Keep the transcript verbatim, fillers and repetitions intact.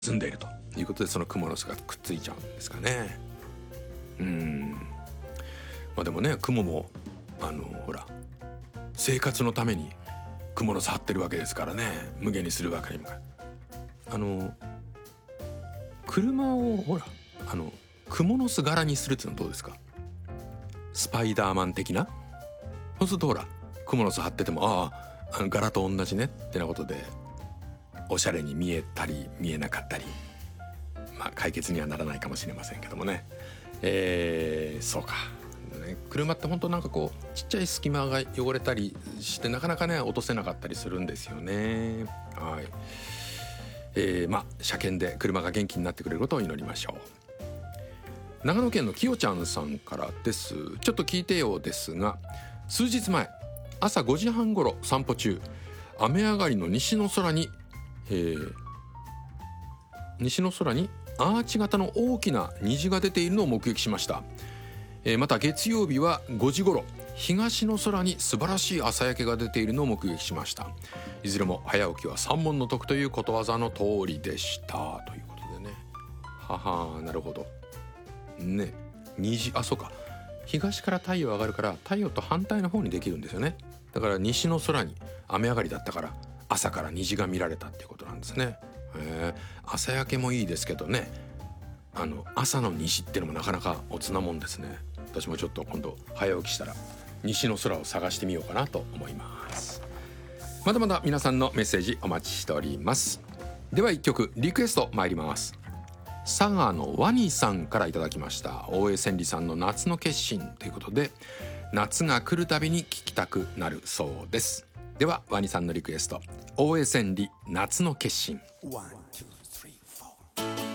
住んでいるということで、そのクモの巣がくっついちゃうんですかね。うーんまあでもね、クモもあのほら生活のためにクモの巣張ってるわけですからね、無限にするわけにもいかない。あの車をほらあのクモの巣柄にするっていうのはどうですか。スパイダーマン的な。そうするとほらクモの巣張ってても、あああの柄と同じねってなことでおしゃれに見えたり見えなかったり、まあ解決にはならないかもしれませんけどもね。えー、そうか、ね、車って本当なんかこうちっちゃい隙間が汚れたりしてなかなかね落とせなかったりするんですよね。はい、えー、まあ車検で車が元気になってくれることを祈りましょう。長野県のきよちゃんさんからです。ちょっと聞いてよですが、数日前朝ごじはん頃散歩中、雨上がりの西の空に、えー、西の空にアーチ型の大きな虹が出ているのを目撃しました。えー、また月曜日はごじ頃東の空に素晴らしい朝焼けが出ているのを目撃しました。いずれも早起きは三文の徳ということわざの通りでしたということでね。はは、なるほどね。虹、あそうか、東から太陽上がるから太陽と反対の方にできるんですよね。だから西の空に雨上がりだったから朝から虹が見られたっていうことなんですね。へー、朝焼けもいいですけどね、あの朝の虹ってのもなかなかおつなもんですね。私もちょっと今度早起きしたら西の空を探してみようかなと思います。まだまだ皆さんのメッセージお待ちしております。では一曲リクエスト参ります。佐賀のワニさんからいただきました。大江千里さんの夏の決心ということで、夏が来るたびに聴きたくなるそうです。ではワニさんのリクエスト、大江千里夏の決心。ワン